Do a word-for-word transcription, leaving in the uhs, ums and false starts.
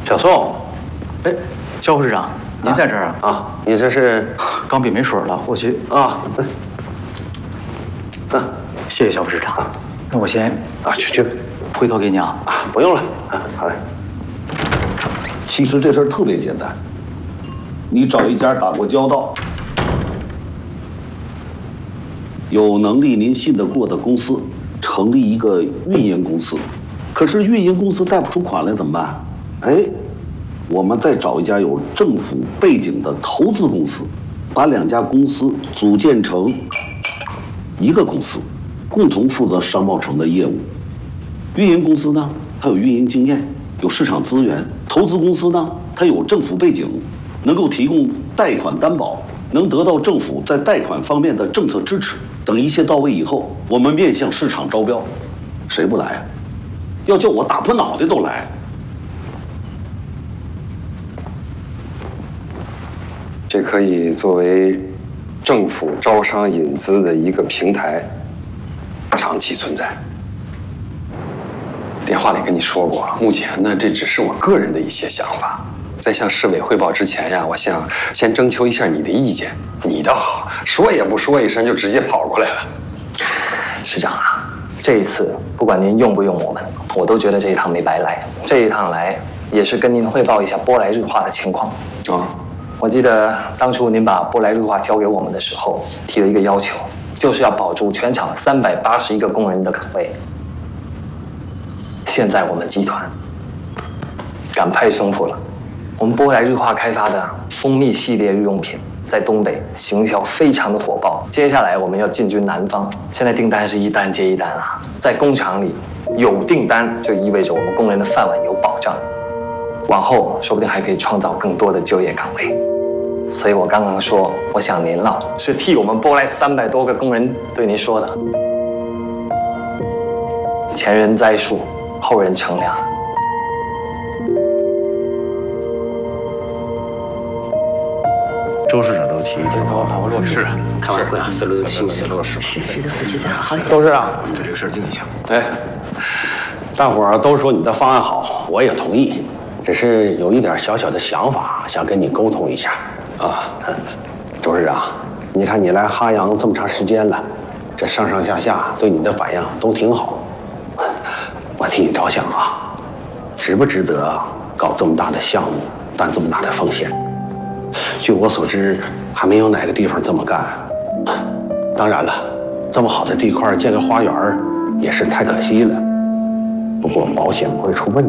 小宋， 哎，肖副市长，您在这儿啊？ 啊，你这是钢笔没水了，我去啊。嗯， 谢谢肖副市长。那我先啊，去去， 回头给你啊。 啊，不用了。啊，好嘞。其实这事儿特别简单，你找一家打过交道、有能力您信得过的公司，成立一个运营公司。可是运营公司贷不出款来怎么办？哎，我们再找一家有政府背景的投资公司，把两家公司组建成一个公司，共同负责商贸城的业务。运营公司呢，它有运营经验，有市场资源；投资公司呢，它有政府背景，能够提供贷款担保，能得到政府在贷款方面的政策支持。等一切到位以后，我们面向市场招标，谁不来啊？要叫我打破脑袋都来。 这可以作为政府招商引资的一个平台，长期存在。电话里跟你说过，目前呢，这只是我个人的一些想法。在向市委汇报之前呀，我想先征求一下你的意见。你倒好，说也不说一声就直接跑过来了。 市长啊，这一次不管您用不用我们，我都觉得这一趟没白来。这一趟来也是跟您汇报一下波莱日化的情况。啊、哦，我记得当初您把波莱日化交给我们的时候，提了一个要求，就是要保住全场三百八十一个工人的岗位。现在我们集团敢拍胸脯了，我们波莱日化开发的蜂蜜系列日用品在东北行销非常的火爆。接下来我们要进军南方，现在订单是一单接一单啊，在工厂里有订单就意味着我们工人的饭碗有保障，往后说不定还可以创造更多的就业岗位。所以我刚刚说，我想您了，是替我们波莱三百多个工人对您说的。前人栽树，后人乘凉。 周市长都提一点， 是啊，开完会啊，思路都清晰了。 是是的，回去再好好想。 周市长， 对这个事儿定一下。 哎，大伙儿都说你的方案好，我也同意，只是有一点小小的想法，想跟你沟通一下。啊，周市长，你看你来哈阳这么长时间了，这上上下下对你的反应都挺好。我替你着想啊，值不值得搞这么大的项目，担这么大的风险？据我所知，还没有哪个地方这么干。当然了，这么好的地块建个花园也是太可惜了。不过保险会出问题。